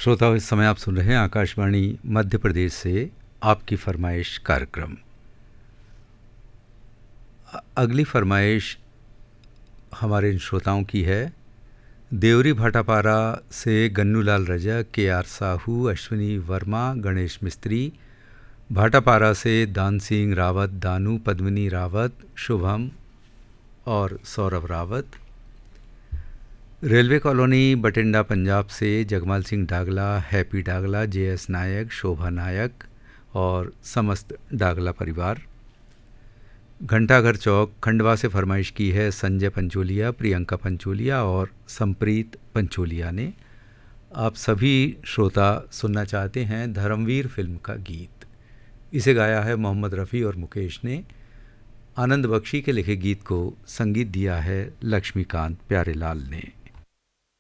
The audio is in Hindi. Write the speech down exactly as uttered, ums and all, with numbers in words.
श्रोताओं, इस समय आप सुन रहे हैं आकाशवाणी मध्य प्रदेश से आपकी फरमाइश कार्यक्रम। अ- अगली फरमाइश हमारे इन श्रोताओं की है। देवरी भाटापारा से गन्नूलाल रजक, के आर साहू, अश्विनी वर्मा, गणेश मिस्त्री। भाटापारा से दान सिंह रावत, दानू, पद्मिनी रावत, शुभम और सौरभ रावत। रेलवे कॉलोनी बटिंडा पंजाब से जगमाल सिंह डागला, हैप्पी डागला, जे एस नायक, शोभा नायक और समस्त डागला परिवार। घंटाघर चौक खंडवा से फरमाइश की है संजय पंचोलिया, प्रियंका पंचोलिया और संप्रीत पंचोलिया ने। आप सभी श्रोता सुनना चाहते हैं धर्मवीर फिल्म का गीत। इसे गाया है मोहम्मद रफ़ी और मुकेश ने। आनंद बख्शी के लिखे गीत को संगीत दिया है लक्ष्मीकांत प्यारेलाल ने।